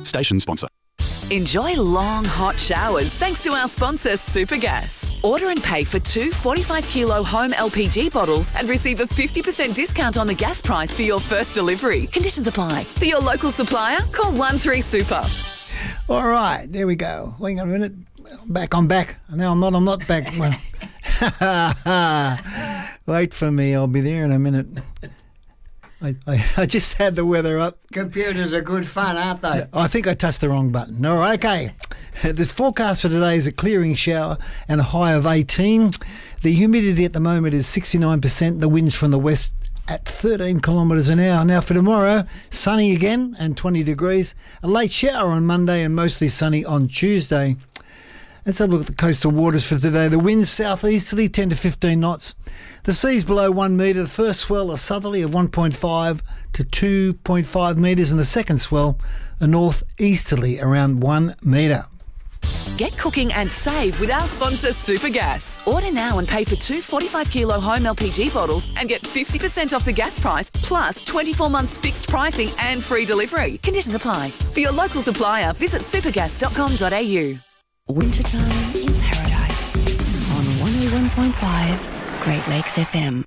Station sponsor. Enjoy long, hot showers thanks to our sponsor, Supergas. Order and pay for 2 45-kilo home LPG bottles and receive a 50% discount on the gas price for your first delivery. Conditions apply. For your local supplier, call 13-SUPER. All right, there we go. Hang on a minute. I'm back. No, I'm not back. Wait for me. I'll be there in a minute. I just had the weather up. Computers are good fun, aren't they? I think I touched the wrong button. All right, okay. The forecast for today is a clearing shower and a high of 18. The humidity at the moment is 69%. The winds from the west at 13 kilometres an hour. Now for tomorrow, sunny again and 20 degrees. A late shower on Monday and mostly sunny on Tuesday. Let's have a look at the coastal waters for today. The winds southeasterly 10 to 15 knots. The sea's below 1 metre. The first swell a southerly of 1.5 to 2.5 metres and the second swell a northeasterly around 1 metre. Get cooking and save with our sponsor, Supergas. Order now and pay for 2 45-kilo home LPG bottles and get 50% off the gas price, plus 24 months fixed pricing and free delivery. Conditions apply. For your local supplier, visit supergas.com.au. Wintertime in Paradise on 101.5 Great Lakes FM.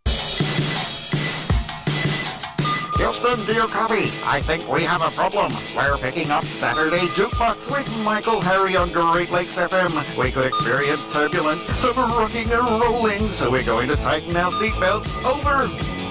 Houston, do you copy? I think we have a problem. We're picking up Saturday Jukebox with Michael Harry on Great Lakes FM. We could experience turbulence, some rocking and rolling, so we're going to tighten our seatbelts. Over.